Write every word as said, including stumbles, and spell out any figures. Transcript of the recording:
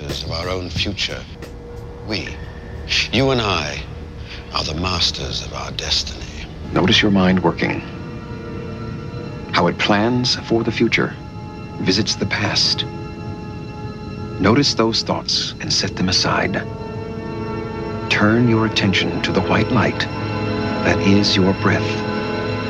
arbiters of our own future. We, you and I, are the masters of our destiny. Notice your mind working. How it plans for the future, visits the past. Notice those thoughts and set them aside. Turn your attention to the white light that is your breath.